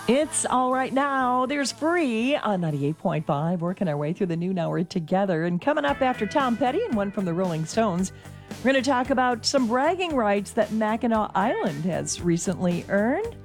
It's all right now. There's Free on 98.5, working our way through the noon hour together. And coming up after Tom Petty and one from the Rolling Stones, we're going to talk about some bragging rights that Mackinac Island has recently earned.